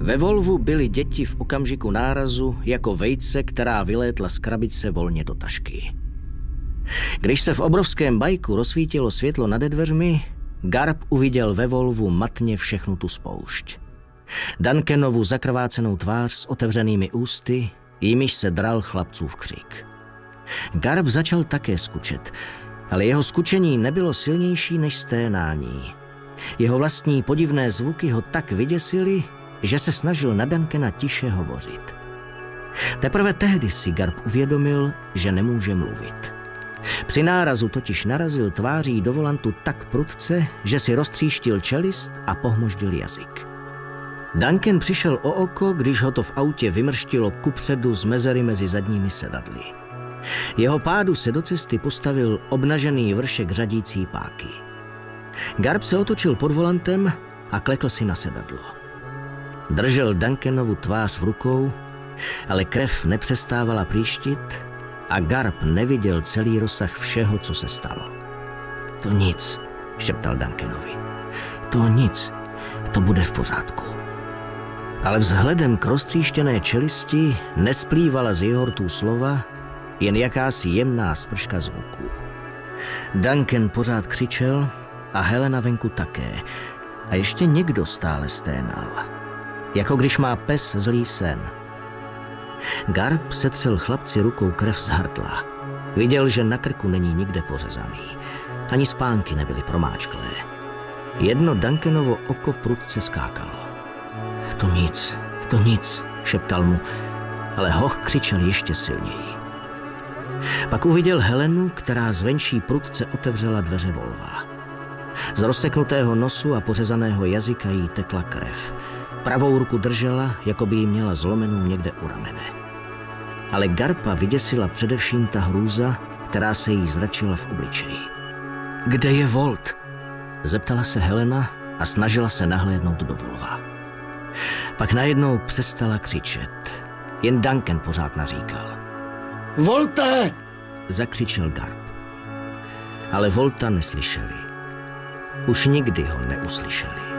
Ve Volvu byly děti v okamžiku nárazu jako vejce, která vylétla z krabice volně do tašky. Když se v obrovském bajku rozsvítilo světlo nade dveřmi, Garb uviděl ve Volvu matně všechnu tu spoušť. Duncanovu zakrvácenou tvář s otevřenými ústy, jimiž se dral chlapcův křik. Garb začal také skučet, ale jeho skučení nebylo silnější než sténání. Jeho vlastní podivné zvuky ho tak vyděsily, že se snažil na Duncana tiše hovořit. Teprve tehdy si Garb uvědomil, že nemůže mluvit. Při nárazu totiž narazil tváří do volantu tak prudce, že si roztříštil čelist a pohmoždil jazyk. Duncan přišel o oko, když ho to v autě vymrštilo kupředu z mezery mezi zadními sedadly. Jeho pádu se do cesty postavil obnažený vršek řadící páky. Garb se otočil pod volantem a klekl si na sedadlo. Držel Duncanovu tvář v rukou, ale krev nepřestávala příštit a Garb neviděl celý rozsah všeho, co se stalo. To nic, šeptal Duncanovi. To nic, to bude v pořádku. Ale vzhledem k roztříštěné čelisti nesplývala z jeho rtů slova, jen jakási jemná sprška zvuků. Duncan pořád křičel a Helena venku také. A ještě někdo stále sténal. Jako když má pes zlý sen. Garb setřel chlapci rukou krev z hrdla. Viděl, že na krku není nikde pořezaný. Ani spánky nebyly promáčklé. Jedno Duncanovo oko prudce skákalo. To nic, šeptal mu, ale hoch křičel ještě silněji. Pak uviděl Helenu, která zvenčí prudce otevřela dveře Volva. Z rozseknutého nosu a pořezaného jazyka jí tekla krev. Pravou ruku držela, jako by jí měla zlomenou někde u ramene. Ale Garba vyděsila především ta hrůza, která se jí zračila v obličeji. Kde je Walt? Zeptala se Helena a snažila se nahlédnout do Volva. Pak najednou přestala křičet. Jen Duncan pořád naříkal. Volte! Zakřičel Garb. Ale Volta neslyšeli. Už nikdy ho neuslyšeli.